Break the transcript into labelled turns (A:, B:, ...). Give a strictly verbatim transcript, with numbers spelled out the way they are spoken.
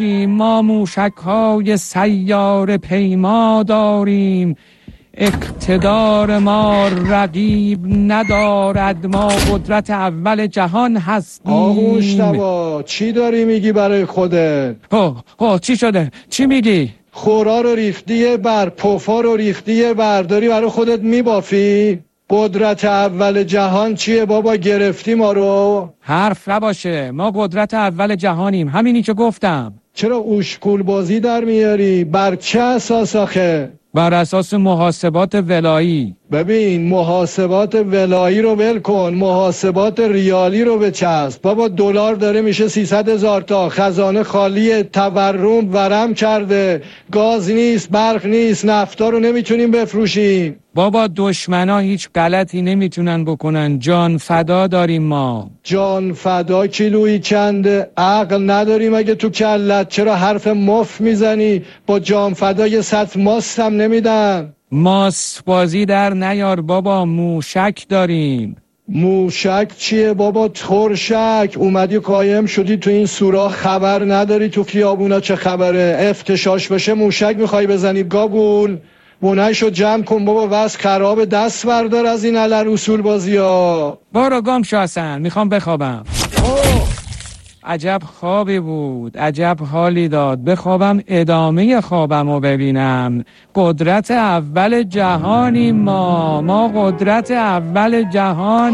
A: ما موشک های سیاره پیما داریم، اقتدار ما رقیب ندارد، ما قدرت اول جهان هستیم.
B: آقا مجتبی چی داری میگی برای خودت؟
A: ها ها چی شده؟ چی میگی؟
B: خورا رو ریختی بر، پفا رو ریختی بر، داری برای خودت میبافی؟ قدرت اول جهان چیه بابا؟ گرفتی ما رو؟
A: حرف نباشه، ما قدرت اول جهانیم، همینی که گفتم.
B: چرا اوشکول بازی در میاری؟ بر چه اساس آخه؟
A: بر اساس محاسبات ولایی.
B: ببین محاسبات ولایی رو ول کن، محاسبات ریالی رو بچسب. بابا دلار داره میشه سیصد هزار تا، خزانه خالی، تورم ورم کرده، گاز نیست، برق نیست، نفتا رو نمیتونیم بفروشیم.
A: بابا دشمنا هیچ غلطی نمیتونن بکنن، جان فدا داریم ما.
B: جان فدا کیلویی چنده؟ عقل نداری مگه تو کلت؟ چرا حرف مف میزنی؟ با جان فدا یه سطح ماست هم نمیدن.
A: ماست بازی در نیار بابا، موشک داریم.
B: موشک چیه بابا؟ ترشک اومدی قایم شدی تو این سوراخ، خبر نداری تو خیابونا چه خبره؟ افتشاش بشه موشک میخوای بزنی گاگول؟ بونهشو جمع کن بابا، وز خراب، دست بردار از این علر اصول بازی ها.
A: بارا گام شو حسن، میخوام بخوابم.
B: آه.
A: عجب خوابی بود، عجب حالی داد، بخوابم ادامه خوابم رو ببینم. قدرت اول جهانی ما، ما قدرت اول جهان.